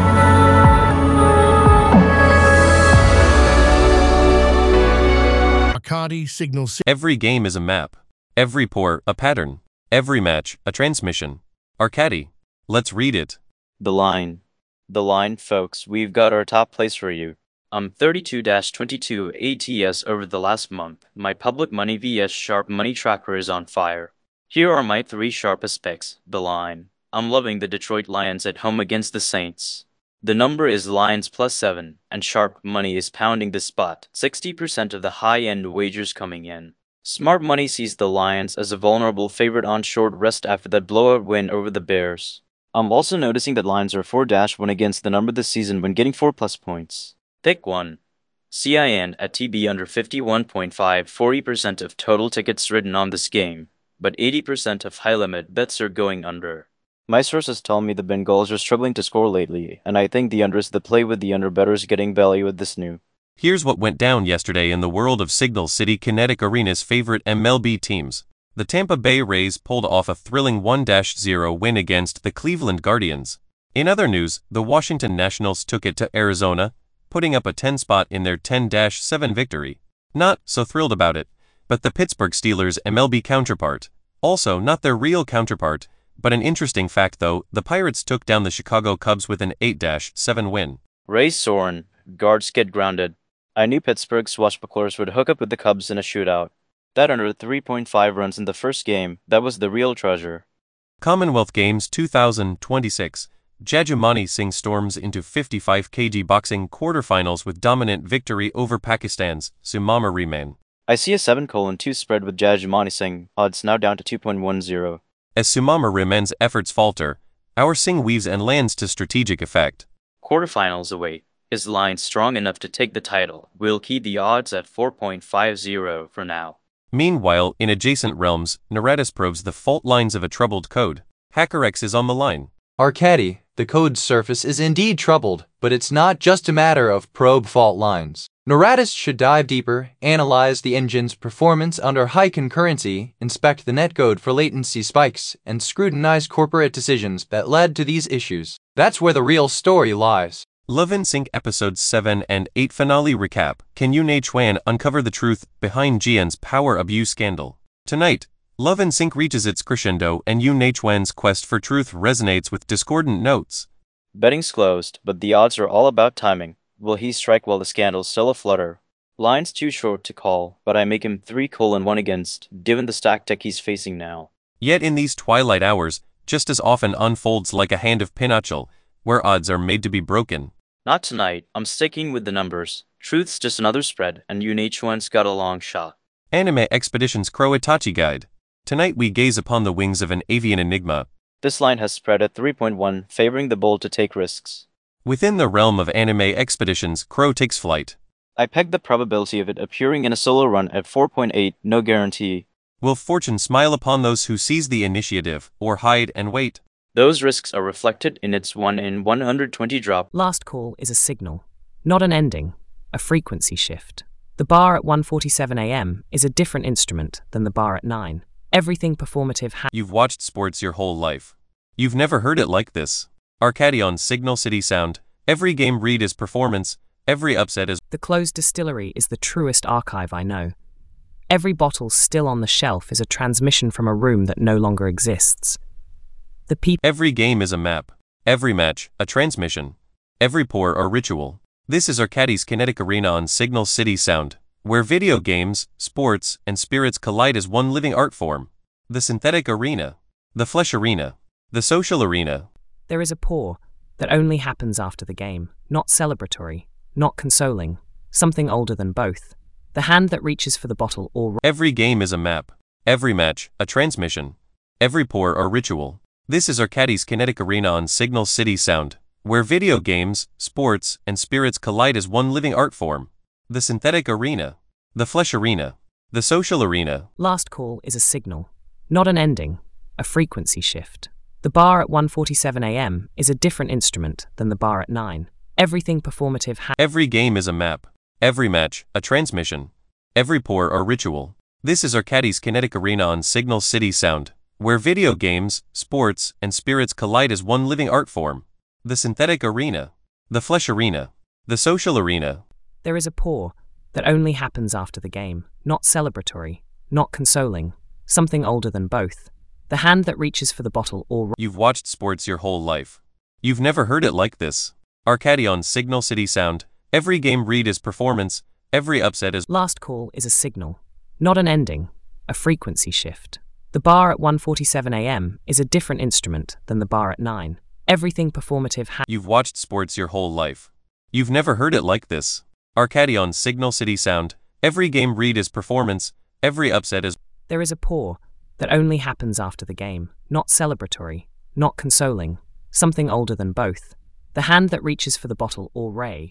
Arcadi Signal City. Every game is a map. Every pour, a pattern. Every match, a transmission. Arcadi. Let's read it. The line. The line, folks, we've got our top place for you. I'm thirty-two twenty-two A T S over the last month. My public money vs Sharp Money Tracker is on fire. Here are my three sharpest picks. The line. I'm loving the Detroit Lions at home against the Saints. The number is Lions plus seven, and Sharp Money is pounding the spot. sixty percent of the high-end wagers coming in. Smart Money sees the Lions as a vulnerable favorite on short rest after that blowout win over the Bears. I'm also noticing that Lions are four one against the number this season when getting four plus points. Pick one. C I N at T B under fifty-one point five, forty percent of total tickets written on this game, but eighty percent of high-limit bets are going under. My sources tell me the Bengals are struggling to score lately, and I think the under is the play with the under bettors getting value with this new. Here's what went down yesterday in the world of Signal City Kinetic Arena's favorite M L B teams. The Tampa Bay Rays pulled off a thrilling one to zero win against the Cleveland Guardians. In other news, the Washington Nationals took it to Arizona, putting up a ten spot in their ten to seven victory. Not so thrilled about it, but the Pittsburgh Steelers' M L B counterpart. Also not their real counterpart, but an interesting fact though, the Pirates took down the Chicago Cubs with an eight to seven win. Rays soaring, guards get grounded. I knew Pittsburgh swashbucklers would hook up with the Cubs in a shootout. That under three point five runs in the first game, that was the real treasure. Commonwealth Games two thousand twenty-six, Jajumani Singh storms into fifty-five kilogram boxing quarterfinals with dominant victory over Pakistan's Sumama Rehman. I see a seven colon two spread with Jajumani Singh, odds now down to two point one zero. As Sumama Rehman's efforts falter, our Singh weaves and lands to strategic effect. Quarterfinals await. Is line strong enough to take the title? We'll keep the odds at four point five zero for now. Meanwhile, in adjacent realms, Naratis probes the fault lines of a troubled code. HackerX is on the line. Arcady, the code surface is indeed troubled, but it's not just a matter of probe fault lines. Naratis should dive deeper, analyze the engine's performance under high concurrency, inspect the netcode for latency spikes, and scrutinize corporate decisions that led to these issues. That's where the real story lies. Love and Sync Episodes seven and eight Finale Recap. Can Yoon Na Chuan uncover the truth behind Jian's power abuse scandal? Tonight, Love and Sync reaches its crescendo and Yoon Na Chuan's quest for truth resonates with discordant notes. Betting's closed, but the odds are all about timing. Will he strike while the scandal's still aflutter? Line's too short to call, but I make him three colon one against, given the stack deck he's facing now. Yet in these twilight hours, just as often unfolds like a hand of pinochle, where odds are made to be broken. Not tonight, I'm sticking with the numbers. Truth's just another spread, and Yoon Na Chuan's got a long shot. Anime Expedition's Crow Itachi Guide. Tonight we gaze upon the wings of an avian enigma. This line has spread at three point one, favoring the bold to take risks. Within the realm of Anime Expeditions, Crow takes flight. I peg the probability of it appearing in a solo run at four point eight, no guarantee. Will fortune smile upon those who seize the initiative, or hide and wait? Those risks are reflected in its one in one hundred twenty drop. Last call is a signal, not an ending, a frequency shift. The bar at one forty-seven a m is a different instrument than the bar at nine. Everything performative ha- You've watched sports your whole life. You've never heard it like this. Arcady on Signal City Sound. Every game read is performance, every upset is... The closed distillery is the truest archive I know. Every bottle still on the shelf is a transmission from a room that no longer exists. The pe- Every game is a map. Every match, a transmission. Every pour, a ritual. This is Arcady's Kinetic Arena on Signal City Sound, where video games, sports, and spirits collide as one living art form. The synthetic arena. The flesh arena. The social arena. There is a pour that only happens after the game, not celebratory, not consoling, something older than both. The hand that reaches for the bottle or... Every game is a map. Every match, a transmission. Every pour, a ritual. This is Arcady's Kinetic Arena on Signal City Sound, where video games, sports, and spirits collide as one living art form. The synthetic arena. The flesh arena. The social arena. Last call is a signal, not an ending, a frequency shift. The bar at one forty-seven a m is a different instrument than the bar at nine. Everything performative ha- Every game is a map. Every match, a transmission. Every pour, a ritual. This is Arcady's Kinetic Arena on Signal City Sound, where video games, sports, and spirits collide as one living art form. The synthetic arena. The flesh arena. The social arena. There is a pour that only happens after the game, not celebratory, not consoling, something older than both. The hand that reaches for the bottle or... You've watched sports your whole life. You've never heard it like this. Arcady on Signal City Sound. Every game read is performance, every upset is... Last call is a signal, not an ending, a frequency shift. The bar at one forty-seven a m is a different instrument than the bar at nine. Everything performative ha- You've watched sports your whole life. You've never heard it like this. Arcady on Signal City Sound. Every game read is performance, every upset is... There is a pour that only happens after the game, not celebratory, not consoling, something older than both. The hand that reaches for the bottle or ray.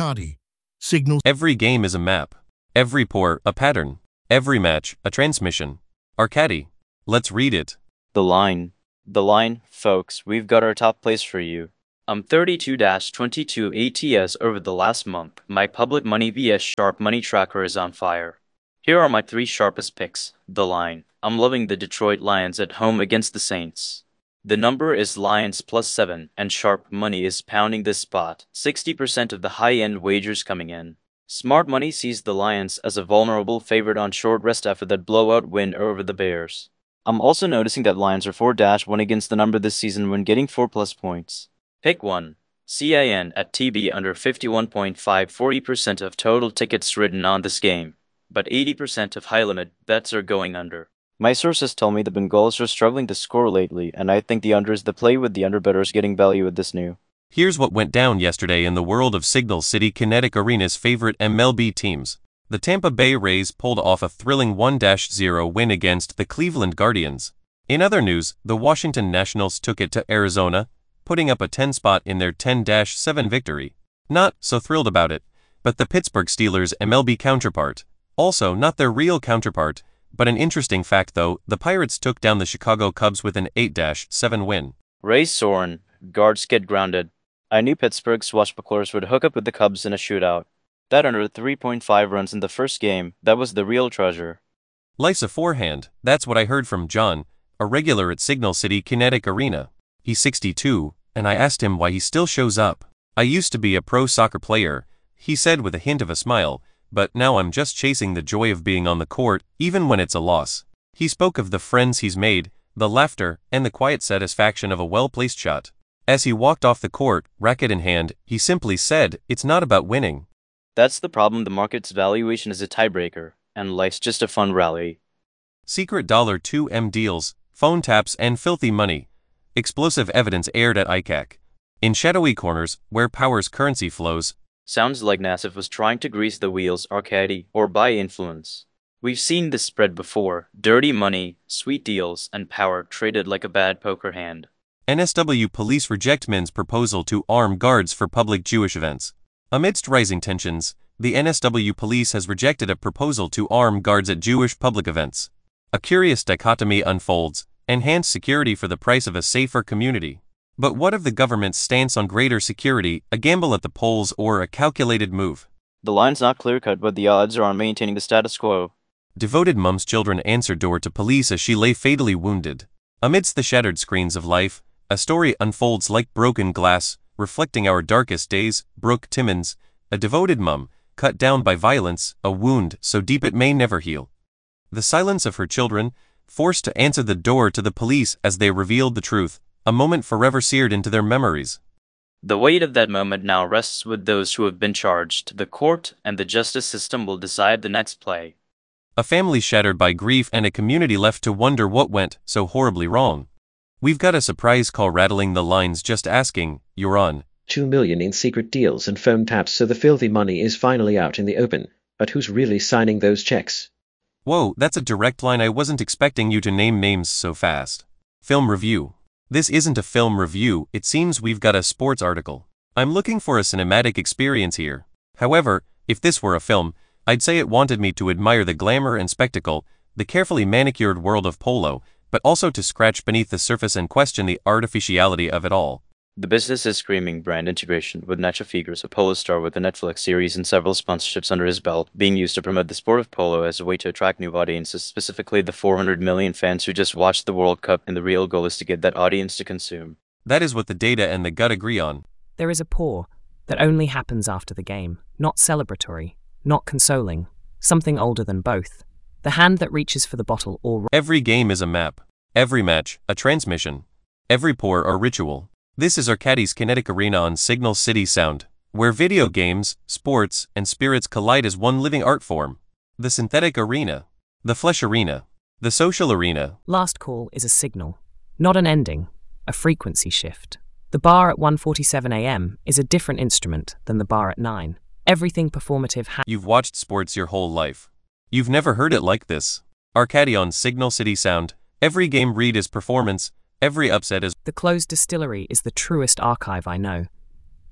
Arcadi. Signal. Every game is a map. Every pour, a pattern. Every match, a transmission. Arcadi. Let's read it. The line. The line, folks, we've got our top plays for you. I'm thirty-two to twenty-two A T S over the last month. My public money vs Sharp Money Tracker is on fire. Here are my three sharpest picks. The line. I'm loving the Detroit Lions at home against the Saints. The number is Lions plus seven, and Sharp Money is pounding this spot. sixty percent of the high-end wagers coming in. Smart Money sees the Lions as a vulnerable favorite on short rest after that blowout win over the Bears. I'm also noticing that Lions are four to one against the number this season when getting four plus points. Pick one. C I N at T B under fifty-one point five, forty percent of total tickets written on this game, but eighty percent of high-limit bets are going under. My sources tell me the Bengals are struggling to score lately, and I think the under is the play with the underbettors getting value with this new. Here's what went down yesterday in the world of Signal City Kinetic Arena's favorite M L B teams. The Tampa Bay Rays pulled off a thrilling one to zero win against the Cleveland Guardians. In other news, the Washington Nationals took it to Arizona, putting up a ten spot in their ten to seven victory. Not so thrilled about it, but the Pittsburgh Steelers' M L B counterpart. Also not their real counterpart, but an interesting fact though, the Pirates took down the Chicago Cubs with an eight to seven win. Rays soaring, guards get grounded. I knew Pittsburgh swashbucklers would hook up with the Cubs in a shootout. That under three point five runs in the first game, that was the real treasure. Life's a forehand, that's what I heard from John, a regular at Signal City Kinetic Arena. He's sixty-two, and I asked him why he still shows up. I used to be a pro soccer player, he said with a hint of a smile, but now I'm just chasing the joy of being on the court, even when it's a loss. He spoke of the friends he's made, the laughter, and the quiet satisfaction of a well-placed shot. As he walked off the court, racket in hand, he simply said, "It's not about winning." That's the problem, the market's valuation is a tiebreaker, and life's just a fun rally. Secret dollar two M deals, phone taps and filthy money. Explosive evidence aired at I C A C. In shadowy corners, where power's currency flows. Sounds like Nassif was trying to grease the wheels, Arcadi, or buy influence. We've seen this spread before. Dirty money, sweet deals, and power traded like a bad poker hand. N S W police reject men's proposal to arm guards for public Jewish events. Amidst rising tensions, the N S W police has rejected a proposal to arm guards at Jewish public events. A curious dichotomy unfolds: enhanced security for the price of a safer community. But what of the government's stance on greater security, a gamble at the polls or a calculated move? The line's not clear-cut, but the odds are on maintaining the status quo. Devoted mom's children answered door to police as she lay fatally wounded. Amidst the shattered screens of life, a story unfolds like broken glass, reflecting our darkest days. Brooke Timmons, a devoted mom, cut down by violence, a wound so deep it may never heal. The silence of her children, forced to answer the door to the police as they revealed the truth, a moment forever seared into their memories. The weight of that moment now rests with those who have been charged. The court and the justice system will decide the next play. A family shattered by grief and a community left to wonder what went so horribly wrong. We've got a surprise call rattling the lines just asking, "You're on." Two million in secret deals and phone taps, so the filthy money is finally out in the open. But who's really signing those checks? Whoa, that's a direct line. I wasn't expecting you to name names so fast. Film review. This isn't a film review, it seems we've got a sports article. I'm looking for a cinematic experience here. However, if this were a film, I'd say it wanted me to admire the glamour and spectacle, the carefully manicured world of polo, but also to scratch beneath the surface and question the artificiality of it all. The business is screaming brand integration, with Nacho Figures, a polo star with a Netflix series and several sponsorships under his belt, being used to promote the sport of polo as a way to attract new audiences, specifically the four hundred million fans who just watched the World Cup, and the real goal is to get that audience to consume. That is what the data and the gut agree on. There is a pour that only happens after the game, not celebratory, not consoling, something older than both. The hand that reaches for the bottle or... Every game is a map. Every match, a transmission. Every pour, a ritual. This is Arcadi's Kinetic Arena on Signal City Sound, where video games, sports, and spirits collide as one living art form. The synthetic arena. The flesh arena. The social arena. Last call is a signal, not an ending, a frequency shift. The bar at one forty-seven a m is a different instrument than the bar at nine. Everything performative ha- You've watched sports your whole life. You've never heard it like this. Arcadi on Signal City Sound. Every game read is performance. Every upset is... The closed distillery is the truest archive I know.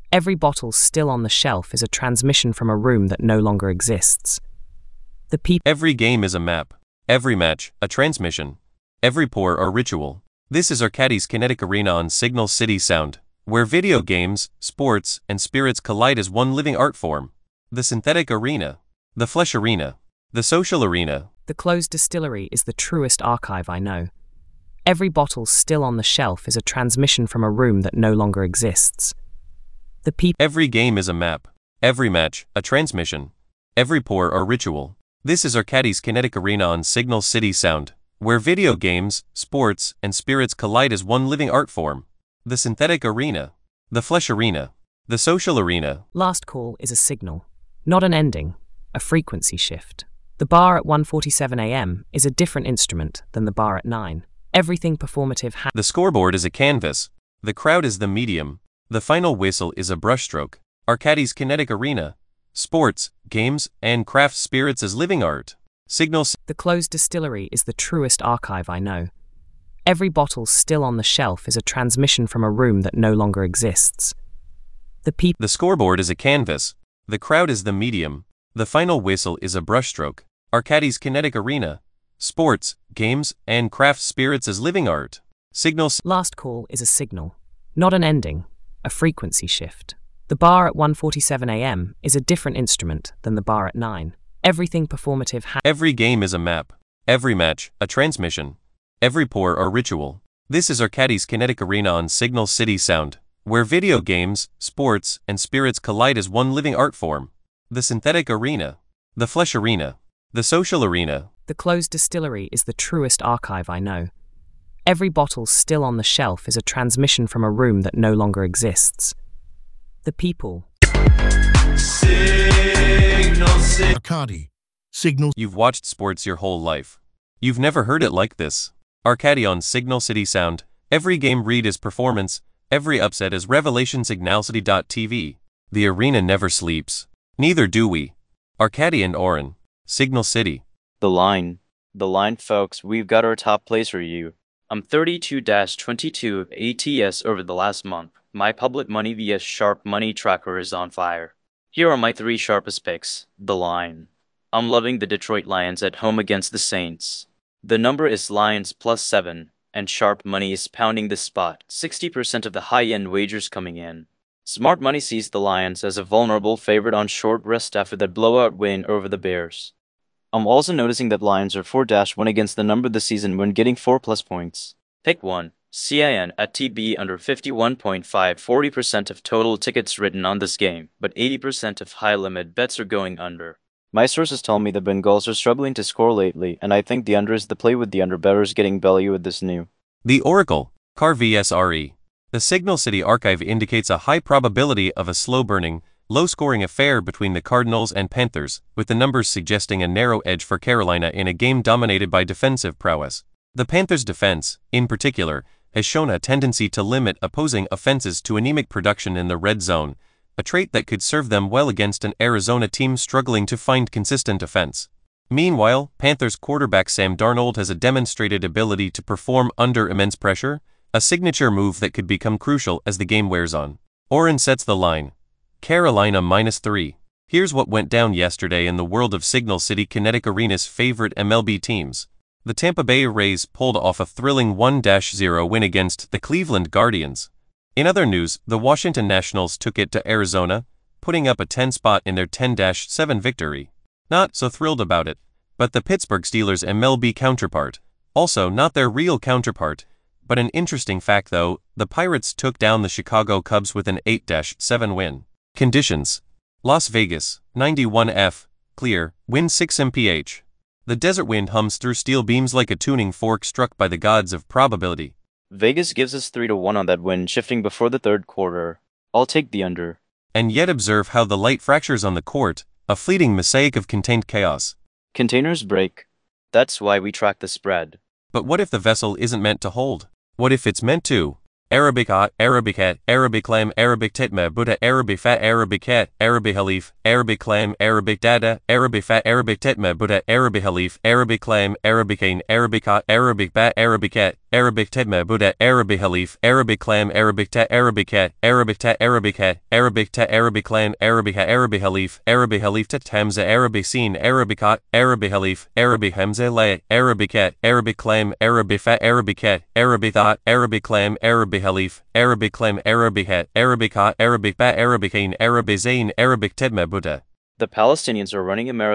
Every bottle still on the shelf is a transmission from a room that no longer exists. The people. Every game is a map. Every match, a transmission. Every pour, a ritual. This is Arcadis Kinetic Arena on Signal City Sound, where video games, sports, and spirits collide as one living art form. The synthetic arena. The flesh arena. The social arena. The closed distillery is the truest archive I know. Every bottle still on the shelf is a transmission from a room that no longer exists. The people. Every game is a map. Every match, a transmission. Every pour, a ritual. This is Arcadis Kinetic Arena on Signal City Sound, where video games, sports, and spirits collide as one living art form. The synthetic arena. The flesh arena. The social arena. Last call is a signal, not an ending, a frequency shift. The bar at one forty-seven a m is a different instrument than the bar at nine. Everything performative ha- The scoreboard is a canvas. The crowd is the medium. The final whistle is a brushstroke. Arcadis Kinetic Arena. Sports, games, and craft spirits as living art. Signal. The closed distillery is the truest archive I know. Every bottle still on the shelf is a transmission from a room that no longer exists. The people. The scoreboard is a canvas. The crowd is the medium. The final whistle is a brushstroke. Arcadis Kinetic Arena. Sports, games, and craft spirits as living art. Signal. Last call is a signal, not an ending, a frequency shift. The bar at one forty-seven a m is a different instrument than the bar at nine. Everything performative ha- Every game is a map. Every match, a transmission. Every pour, a ritual. This is Arcadis Kinetic Arena on Signal City Sound, where video games, sports, and spirits collide as one living art form. The synthetic arena. The flesh arena. The social arena. The closed distillery is the truest archive I know. Every bottle still on the shelf is a transmission from a room that no longer exists. The people. Signal City. Arcadi. Signal. You've watched sports your whole life. You've never heard it like this. Arcadi on Signal City Sound. Every game read is performance. Every upset is revelation. Signal City dot T V. The arena never sleeps. Neither do we. Arcadi and Oren. Signal City. The line. The line, folks, we've got our top plays for you. I'm thirty-two twenty-two of A T S over the last month. My public money via Sharp Money Tracker is on fire. Here are my three sharpest picks. The line. I'm loving the Detroit Lions at home against the Saints. The number is Lions plus seven, and Sharp Money is pounding the spot. sixty percent of the high-end wagers coming in. Smart Money sees the Lions as a vulnerable favorite on short rest after that blowout win over the Bears. I'm also noticing that Lions are four one against the number this season when getting four plus points. Pick one. C I N at T B under fifty-one point five. forty percent of total tickets written on this game, but eighty percent of high-limit bets are going under. My sources tell me the Bengals are struggling to score lately, and I think the under is the play with the under bettors getting value with this new. The Oracle. C A R V S R E. The Signal City Archive indicates a high probability of a slow-burning, low-scoring affair between the Cardinals and Panthers, with the numbers suggesting a narrow edge for Carolina in a game dominated by defensive prowess. The Panthers' defense, in particular, has shown a tendency to limit opposing offenses to anemic production in the red zone, a trait that could serve them well against an Arizona team struggling to find consistent offense. Meanwhile, Panthers quarterback Sam Darnold has a demonstrated ability to perform under immense pressure, a signature move that could become crucial as the game wears on. Oren sets the line. Carolina minus three. Here's what went down yesterday in the world of Signal City Kinetic Arena's favorite M L B teams. The Tampa Bay Rays pulled off a thrilling one zero win against the Cleveland Guardians. In other news, the Washington Nationals took it to Arizona, putting up a ten spot in their ten seven victory. Not so thrilled about it, but the Pittsburgh Steelers' M L B counterpart. Also not their real counterpart, but an interesting fact though, the Pirates took down the Chicago Cubs with an eight seven win. Conditions. Las Vegas, ninety-one F, clear, wind six miles per hour. The desert wind hums through steel beams like a tuning fork struck by the gods of probability. Vegas gives us three to one on that win, shifting before the third quarter. I'll take the under. And yet observe how the light fractures on the court, a fleeting mosaic of contained chaos. Containers break. That's why we track the spread. But what if the vessel isn't meant to hold? What if it's meant to? Arabic A, Arabic Het, Arabic Lam, Arabic Titma, Buddha, Arabic Fat, Arabic Het, Arabic Halif, Arabic Lam, Arabic Dada, Arabic Fat, Arabic Titma, Buddha, Arabic Halif, Arabic Lam, Arabic Ain, Arabic Ha, Arabic Bat, Arabic Het, Arabic Tedma Buddha, Arabic Halif, Arabic Clam, Arabic Ta, Arabic Cat, Arabic Ta, Arabic Hat, Arabic Ta, Arabic Clan, Arabic Ha, Arabic Halif, Arabic Halif Tat Hamza, Arabic Sin, Arabic Hot, Arabic Halif, Arabic Hamza La, Arabic Cat, Arabic Clam, Arabic Fat, Arabic Cat, Arabic Thought, Arabic Clam, Arabic Halif, Arabic Clam, Arabic Hat, Arabic Hot, Arabic Ba, Arabic Ain, Arabic Zain, Arabic Tedma Buddha. The Palestinians are running a marathon